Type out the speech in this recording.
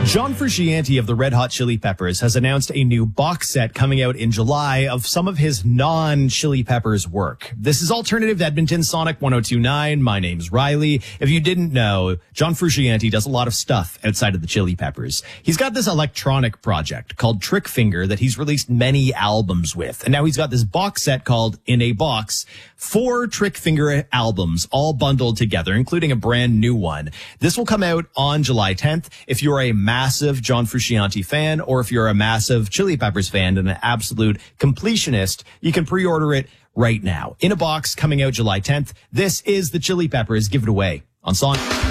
John Frusciante of the Red Hot Chili Peppers has announced a new box set coming out in July of some of his non-Chili Peppers work. This is Alternative Edmonton Sonic 102.9. My name's Riley. If you didn't know, John Frusciante does a lot of stuff outside of the Chili Peppers. He's got this electronic project called Trick Finger that he's released many albums with. And now he's got this box set called In a Box, 4 Trick Finger albums all bundled together, including a brand new one. This will come out on July 10th. If you're a massive John Frusciante fan, or if you're a massive Chili Peppers fan and an absolute completionist, you can pre-order it right now. In a Box, coming out July 10th. This is the Chili Peppers. Give it away on Sonic.